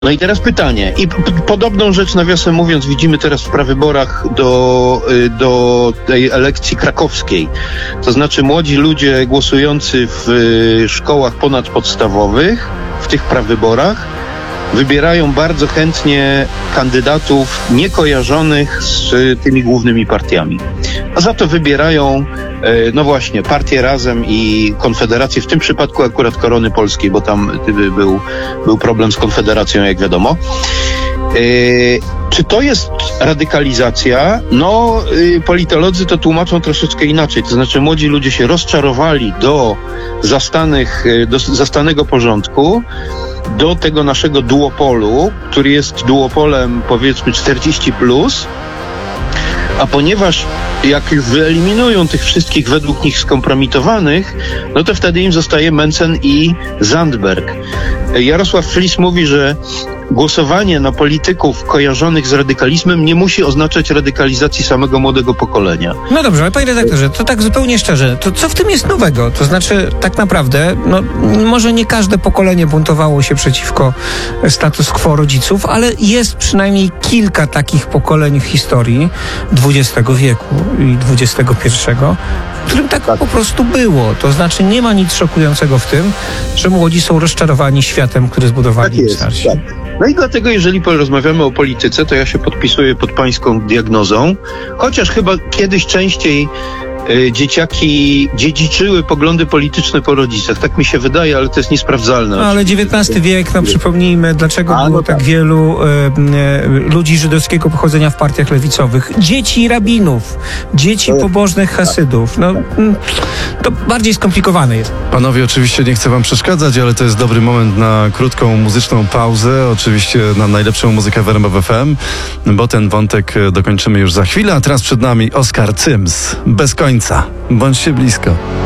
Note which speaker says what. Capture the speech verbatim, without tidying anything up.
Speaker 1: No i teraz pytanie. I p- podobną rzecz, nawiasem mówiąc, widzimy teraz w prawyborach do, y, do tej elekcji krakowskiej. To znaczy młodzi ludzie głosujący w y, szkołach ponadpodstawowych, w tych prawyborach, wybierają bardzo chętnie kandydatów niekojarzonych z y, tymi głównymi partiami. A za to wybierają, y, no właśnie, partię Razem i Konfederację, w tym przypadku akurat Korony Polskiej, bo tam y, był, był problem z Konfederacją, jak wiadomo. Yy, czy to jest radykalizacja? No, yy, politolodzy to tłumaczą troszeczkę inaczej. To znaczy młodzi ludzie się rozczarowali do zastanych, yy, do zastanego porządku, do tego naszego duopolu, który jest duopolem powiedzmy czterdzieści plus, a ponieważ jak już wyeliminują tych wszystkich według nich skompromitowanych, no to wtedy im zostaje Mencen i Zandberg. Jarosław Flis mówi, że głosowanie na polityków kojarzonych z radykalizmem nie musi oznaczać radykalizacji samego młodego pokolenia.
Speaker 2: No dobrze, ale panie redaktorze, to tak zupełnie szczerze, to co w tym jest nowego? To znaczy, tak naprawdę, no może nie każde pokolenie buntowało się przeciwko status quo rodziców, ale jest przynajmniej kilka takich pokoleń w historii dwudziestego wieku i dwudziestego pierwszego, w którym tak, tak po prostu było. To znaczy, nie ma nic szokującego w tym, że młodzi są rozczarowani światem, który zbudowali
Speaker 1: tak jest, starsi. Tak. No i dlatego, jeżeli porozmawiamy o polityce, to ja się podpisuję pod pańską diagnozą, chociaż chyba kiedyś częściej y, dzieciaki dziedziczyły poglądy polityczne po rodzicach. Tak mi się wydaje, ale to jest niesprawdzalne.
Speaker 2: No, ale dziewiętnasty wiek, no przypomnijmy, dlaczego A, było no tak, tak wielu y, y, ludzi żydowskiego pochodzenia w partiach lewicowych. Dzieci rabinów, dzieci pobożnych hasydów. No, to bardziej skomplikowane jest.
Speaker 3: Panowie, oczywiście nie chcę wam przeszkadzać, ale to jest dobry moment na krótką muzyczną pauzę. Oczywiście na najlepszą muzykę w R M F F M, bo ten wątek dokończymy już za chwilę. A teraz przed nami Oskar Cyms. Bez końca. Bądźcie blisko.